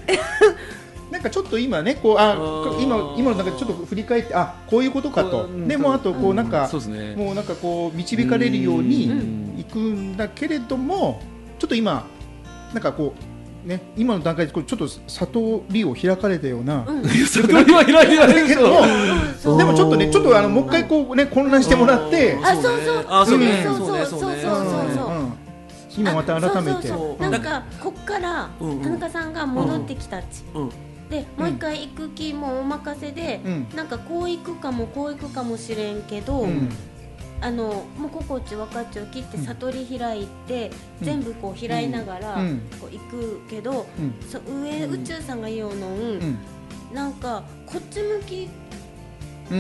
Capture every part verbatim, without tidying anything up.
なんかちょっと今ねこうあ今今のなんかちょっと振り返ってあこういうことかとでもあとこうなんかもうなんかこう導かれるようにいくんだけれどもちょっと今なんかこうね今の段階でこうちょっと悟りを開かれたような悟りは開いてないけどでもちょっとねちょっとあのもう一回こうね混乱してもらってあそうそうあそうねそうそうそうそうそう今また改めてなんかこっから田中さんが戻ってきたっちでもう一回行く気もお任せで、うん、なんかこう行くかもこう行くかもしれんけど、うん、あのもうここっち分かっちゃう切って悟り開いて、うん、全部こう開いながらこう行くけど、うん、そ上、うん、宇宙さんが言うのん、うん、なんかこっち向き、うん、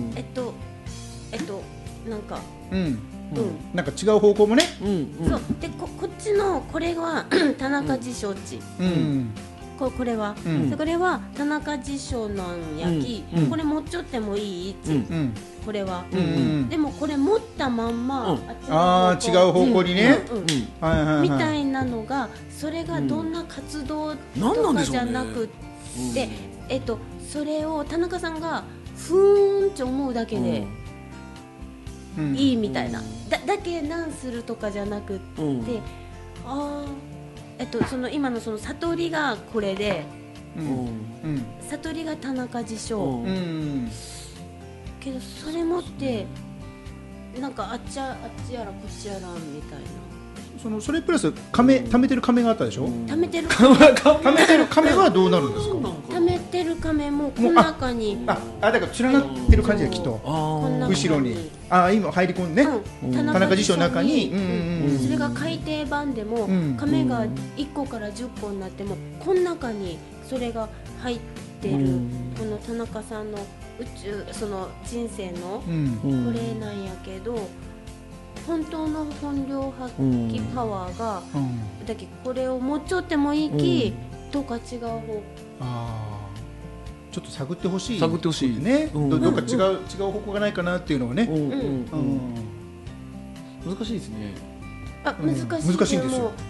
えっとえっとなんか、 うんうん、なんか違う方向もね、うんうん、そうで こ, こっちのこれは田中辞書地、うんうんこ, これは、うん、これは田中辞書なんやき、うん、これ持っちゃってもいいって、うん、これは、うんうん、でもこれ持ったまんま、うん、 ああ違う方向にねみたいなのがそれがどんな活動とかじゃなくって、うんえっと、それを田中さんがふーんって思うだけで、うん、いいみたいな だ, だけなんするとかじゃなくって、うん、ああえっと、その今のその悟りがこれで、うん、悟りが田中辞書、うん、けどそれ持ってなんかあっち あ, あっちやらこっちやらみたいなそのそれプラス亀貯めてる亀があったでしょ貯めてる亀貯めてる亀はどうなるんですか貯めてる亀もこの中にああだから連なってる感じできっと後ろにあ今入り込んでね、うん、田中辞書の中に、うんうん、それが改訂版でも、うん、亀がいっこからじゅっこになってもこの中にそれが入ってる、うん、この田中さんの宇宙その人生のこれなんやけど、うん、本当の本領発揮パワーが、うん、だけどこれを持っちゃってもいいき、うん、どうか違う方あちょっと探ってほしい探ってほしいね、うん、ど, どっか違う、うん、違う方向がないかなっていうのをね、うんうんうんうん、難しいですねあ難しい、 うん、難しいんですよ